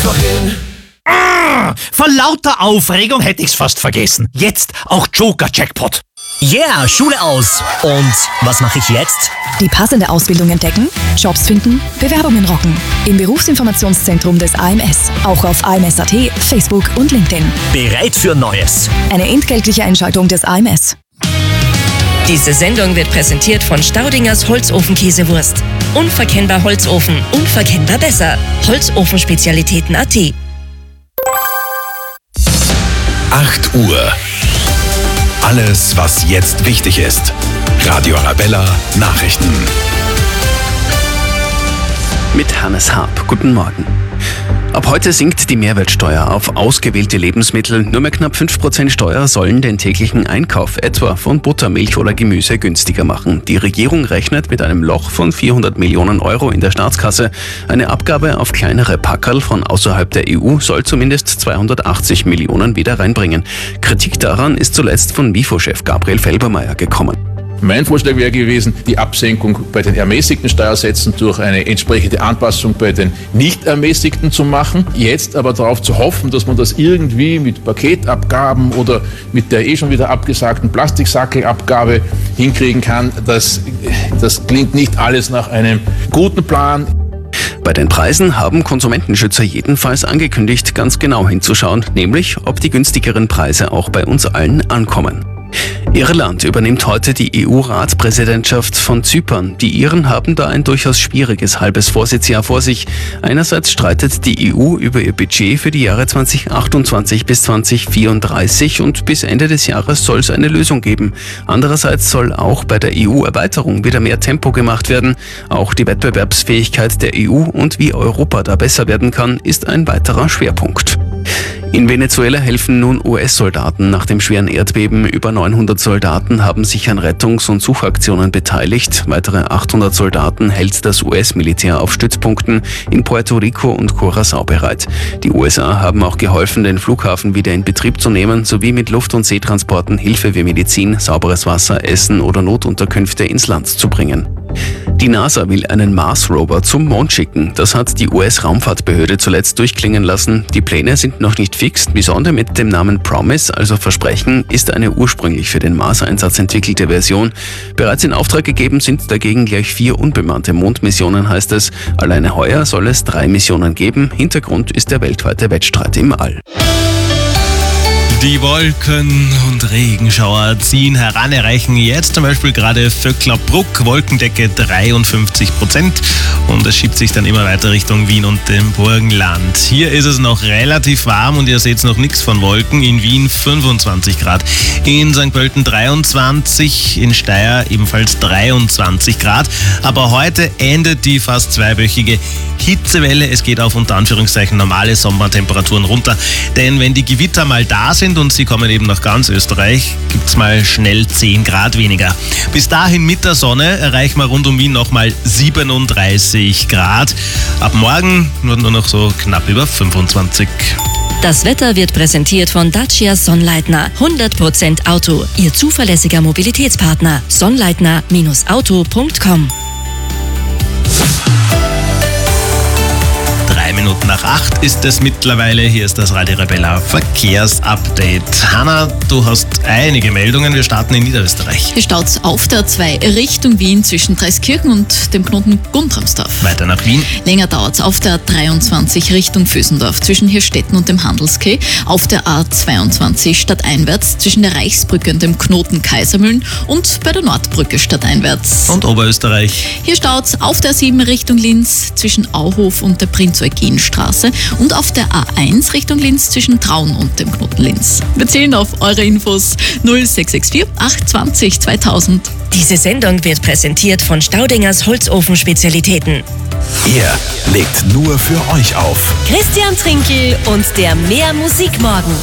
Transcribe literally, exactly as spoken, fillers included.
vorhin. Ah, vor lauter Aufregung hätte ich's fast vergessen. Jetzt auch Joker-Jackpot. Yeah, Schule aus. Und was mache ich jetzt? Die passende Ausbildung entdecken, Jobs finden, Bewerbungen rocken. Im Berufsinformationszentrum des A M S. Auch auf A M S Punkt A T, Facebook und LinkedIn. Bereit für Neues. Eine entgeltliche Einschaltung des A M S. Diese Sendung wird präsentiert von Staudingers Holzofen-Käsewurst. Unverkennbar Holzofen, unverkennbar besser. Holzofenspezialitäten Punkt A T. acht Uhr. Alles, was jetzt wichtig ist. Radio Arabella Nachrichten. Mit Hannes Haab. Guten Morgen. Ab heute sinkt die Mehrwertsteuer auf ausgewählte Lebensmittel. Nur mehr knapp fünf Prozent Steuer sollen den täglichen Einkauf etwa von Butter, Milch oder Gemüse günstiger machen. Die Regierung rechnet mit einem Loch von vierhundert Millionen Euro in der Staatskasse. Eine Abgabe auf kleinere Packerl von außerhalb der E U soll zumindest zweihundertachtzig Millionen wieder reinbringen. Kritik daran ist zuletzt von WIFO-Chef Gabriel Felbermayr gekommen. Mein Vorschlag wäre gewesen, die Absenkung bei den ermäßigten Steuersätzen durch eine entsprechende Anpassung bei den nicht ermäßigten zu machen. Jetzt aber darauf zu hoffen, dass man das irgendwie mit Paketabgaben oder mit der eh schon wieder abgesagten Plastiksackelabgabe hinkriegen kann, das, das klingt nicht alles nach einem guten Plan. Bei den Preisen haben Konsumentenschützer jedenfalls angekündigt, ganz genau hinzuschauen, nämlich ob die günstigeren Preise auch bei uns allen ankommen. Irland übernimmt heute die E U-Ratspräsidentschaft von Zypern. Die Iren haben da ein durchaus schwieriges halbes Vorsitzjahr vor sich. Einerseits streitet die E U über ihr Budget für die Jahre zweitausendachtundzwanzig bis zweitausendvierunddreißig und bis Ende des Jahres soll es eine Lösung geben. Andererseits soll auch bei der E U-Erweiterung wieder mehr Tempo gemacht werden. Auch die Wettbewerbsfähigkeit der E U und wie Europa da besser werden kann, ist ein weiterer Schwerpunkt. In Venezuela helfen nun U S-Soldaten nach dem schweren Erdbeben. Über neunhundert Soldaten haben sich an Rettungs- und Suchaktionen beteiligt. Weitere achthundert Soldaten hält das U S-Militär auf Stützpunkten in Puerto Rico und Curaçao bereit. Die U S A haben auch geholfen, den Flughafen wieder in Betrieb zu nehmen, sowie mit Luft- und Seetransporten Hilfe wie Medizin, sauberes Wasser, Essen oder Notunterkünfte ins Land zu bringen. Die NASA will einen Mars-Rover zum Mond schicken. Das hat die U S-Raumfahrtbehörde zuletzt durchklingen lassen. Die Pläne sind noch nicht fix. Die Sonde mit dem Namen Promise, also Versprechen, ist eine ursprünglich für den Mars-Einsatz entwickelte Version. Bereits in Auftrag gegeben sind dagegen gleich vier unbemannte Mondmissionen, heißt es. Alleine heuer soll es drei Missionen geben. Hintergrund ist der weltweite Wettstreit im All. Die Wolken und Regenschauer ziehen heran, erreichen jetzt zum Beispiel gerade Vöcklerbruck, Wolkendecke dreiundfünfzig Prozent und es schiebt sich dann immer weiter Richtung Wien und dem Burgenland. Hier ist es noch relativ warm und ihr seht noch nichts von Wolken. In Wien fünfundzwanzig Grad, in Sankt Pölten dreiundzwanzig, in Steyr ebenfalls dreiundzwanzig Grad. Aber heute endet die fast zweiwöchige Hitzewelle. Es geht auf unter Anführungszeichen normale Sommertemperaturen runter, denn wenn die Gewitter mal da sind und sie kommen eben nach ganz Österreich, gibt es mal schnell zehn Grad weniger. Bis dahin mit der Sonne erreichen wir rund um Wien nochmal siebenunddreißig Grad. Ab morgen nur noch so knapp über fünfundzwanzig. Das Wetter wird präsentiert von Dacia Sonnleitner. hundert Prozent Auto, Ihr zuverlässiger Mobilitätspartner. Sonnleitner Auto Punkt com. Drei Minuten nach acht ist es mittlerweile. Hier ist das Radio Arabella Verkehrsupdate. Hanna, du hast einige Meldungen. Wir starten in Niederösterreich. Hier staut's auf der A zwei Richtung Wien zwischen Dreiskirchen und dem Knoten Guntramsdorf. Weiter nach Wien. Länger dauert's auf der A dreiundzwanzig Richtung Vösendorf zwischen Hirstetten und dem Handelskeh. Auf der A zweiundzwanzig stadteinwärts zwischen der Reichsbrücke und dem Knoten Kaisermühlen und bei der Nordbrücke stadteinwärts. Und Oberösterreich. Hier staut's auf der A sieben Richtung Linz zwischen Auhof und der Prinz-Eugen-Straße und auf der A eins Richtung Linz zwischen Traun und dem Knoten Linz. Wir zählen auf eure Infos null sechs sechs vier acht zwanzig zweitausend. Diese Sendung wird präsentiert von Staudingers Holzofenspezialitäten. Er legt nur für euch auf. Christian Trinkel und der Mehr Musikmorgen.